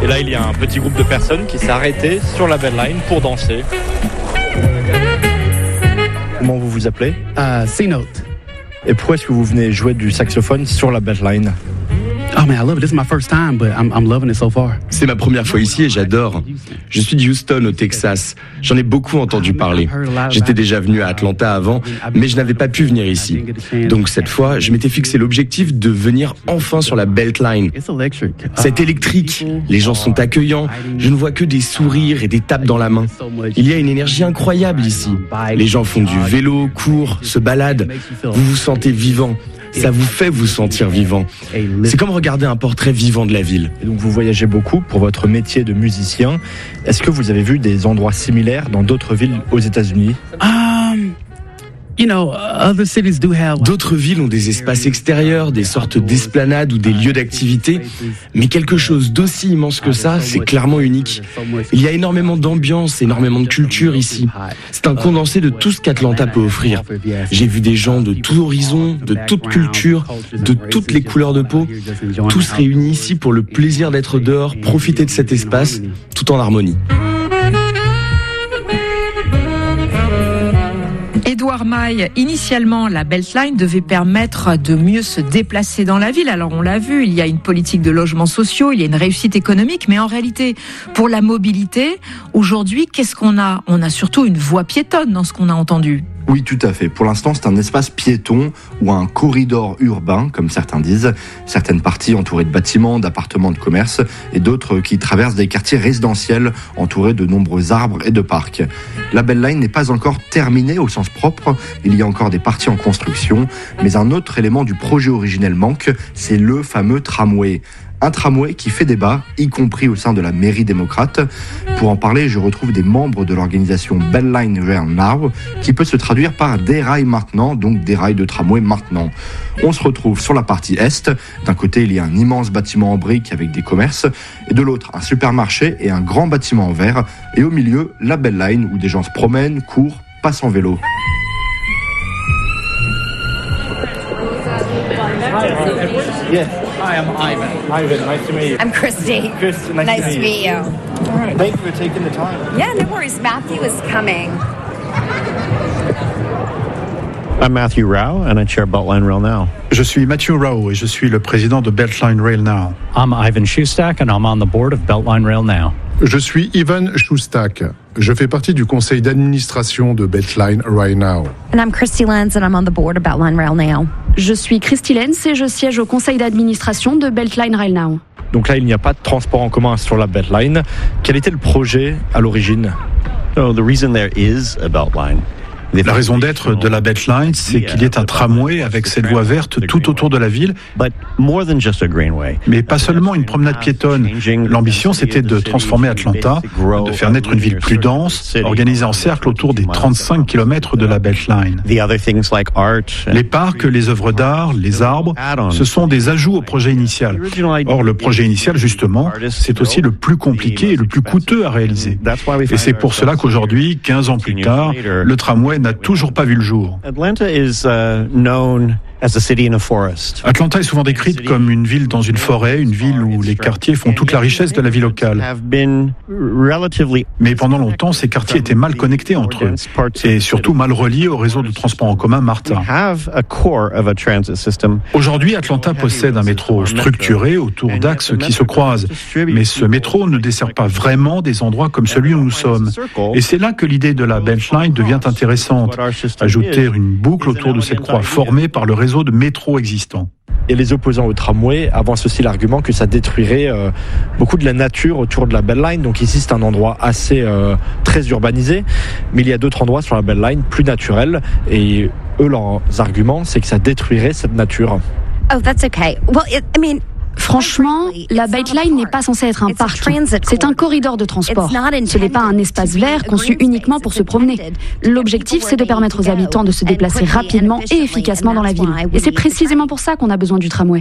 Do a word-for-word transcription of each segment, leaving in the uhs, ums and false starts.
Et là, il y a un petit groupe de personnes qui s'est arrêté sur la Beltline pour danser. Comment vous vous appelez ? Uh, C-Note. Et pourquoi est-ce que vous venez jouer du saxophone sur la Beltline ? Oh man, I love it. This is my first time, but I'm, I'm loving it so far. C'est ma première fois ici et j'adore. Je suis de Houston, au Texas. J'en ai beaucoup entendu parler. J'étais déjà venu à Atlanta avant, mais je n'avais pas pu venir ici. Donc cette fois, je m'étais fixé l'objectif de venir enfin sur la Beltline. C'est électrique. Les gens sont accueillants. Je ne vois que des sourires et des tapes dans la main. Il y a une énergie incroyable ici. Les gens font du vélo, courent, se baladent. Vous vous sentez vivant. Ça vous fait vous sentir vivant. C'est comme regarder un portrait vivant de la ville. Et donc vous voyagez beaucoup pour votre métier de musicien. Est-ce que vous avez vu des endroits similaires dans d'autres villes aux États-Unis ? Um, you know, other cities do have. D'autres villes ont des espaces extérieurs, des sortes d'esplanades ou des lieux d'activité. Mais quelque chose d'aussi immense que ça, c'est clairement unique. Il y a énormément d'ambiance, énormément de culture ici. C'est un condensé de tout ce qu'Atlanta peut offrir. J'ai vu des gens de tout horizon, de toute culture, de toutes les couleurs de peau, tous réunis ici pour le plaisir d'être dehors, profiter de cet espace, tout en harmonie. Édouard Maille, initialement, la Beltline devait permettre de mieux se déplacer dans la ville. Alors on l'a vu, il y a une politique de logements sociaux, il y a une réussite économique, mais en réalité, pour la mobilité, aujourd'hui, qu'est-ce qu'on a ? On a surtout une voie piétonne dans ce qu'on a entendu. Oui, tout à fait. Pour l'instant, c'est un espace piéton ou un corridor urbain, comme certains disent. Certaines parties entourées de bâtiments, d'appartements, de commerce, et d'autres qui traversent des quartiers résidentiels entourés de nombreux arbres et de parcs. La Beltline n'est pas encore terminée au sens propre. Il y a encore des parties en construction. Mais un autre élément du projet originel manque, c'est le fameux tramway. Un tramway qui fait débat, y compris au sein de la mairie démocrate. Pour en parler, je retrouve des membres de l'organisation Beltline Rail Now, qui peut se traduire par des rails maintenant, donc des rails de tramway maintenant. On se retrouve sur la partie est. D'un côté, il y a un immense bâtiment en briques avec des commerces, et de l'autre, un supermarché et un grand bâtiment en verre. Et au milieu, la Beltline, où des gens se promènent, courent, passent en vélo. Yes. Hi, I'm Ivan. Ivan, nice to meet you. I'm Christy. Chris, nice, nice to meet you. To meet you. All right. Thank you for taking the time. Yeah, no worries. Matthew is coming. I'm Matthew Rao and I chair Beltline Rail Now. Je suis Matthew Rao et je suis le président de Beltline Rail Now. I'm Ivan Shustak and I'm on the board of Beltline Rail Now. Je suis Ivan Shustak. Je fais partie du conseil d'administration de Beltline Rail Now. And I'm Christy Lenz and I'm on the board of Beltline Rail Now. Je suis Christy Lenz et je siège au conseil d'administration de Beltline Rail Now. Donc là, il n'y a pas de transport en commun sur la Beltline. Quel était le projet à l'origine ? So the reason there is a Beltline. La raison d'être de la Beltline, c'est qu'il y ait un tramway avec cette voie verte tout autour de la ville, mais pas seulement une promenade piétonne. L'ambition, c'était de transformer Atlanta, de faire naître une ville plus dense, organisée en cercle autour des trente-cinq kilomètres de la Beltline. Les parcs, les œuvres d'art, les arbres, ce sont des ajouts au projet initial. Or, le projet initial, justement, c'est aussi le plus compliqué et le plus coûteux à réaliser. Et c'est pour cela qu'aujourd'hui, quinze ans plus tard, le tramway n'a toujours pas vu le jour. Atlanta is uh, known as a city in a forest. Atlanta est souvent décrite comme une ville dans une forêt, une ville où les quartiers font toute la richesse de la vie locale. Mais pendant longtemps, ces quartiers étaient mal connectés entre eux et surtout mal reliés au réseau de transport en commun MARTA. Aujourd'hui, Atlanta possède un métro structuré autour d'axes qui se croisent. Mais ce métro ne dessert pas vraiment des endroits comme celui où nous sommes. Et c'est là que l'idée de la Beltline devient intéressante. Ajouter une boucle autour de cette croix formée par le réseau de métro existant. Et les opposants au tramway avancent aussi l'argument que ça détruirait euh, beaucoup de la nature autour de la Beltline. Donc ici, c'est un endroit assez euh, très urbanisé, mais il y a d'autres endroits sur la Beltline plus naturels. Et eux, leurs arguments, c'est que ça détruirait cette nature. Oh, that's okay. Well, it, I mean... Franchement, la Beltline n'est pas censée être un parc. C'est un corridor de transport. Ce n'est pas un espace vert conçu uniquement pour se promener. L'objectif, c'est de permettre aux habitants de se déplacer rapidement et efficacement dans la ville. Et c'est précisément pour ça qu'on a besoin du tramway.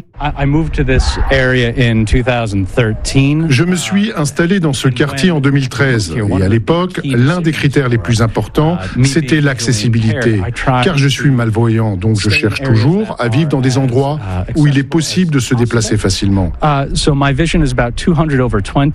Je me suis installé dans ce quartier en deux mille treize. Et à l'époque, l'un des critères les plus importants, c'était l'accessibilité. Car je suis malvoyant, donc je cherche toujours à vivre dans des endroits où il est possible de se déplacer facilement. Uh, so my vision is about two hundred over twenty.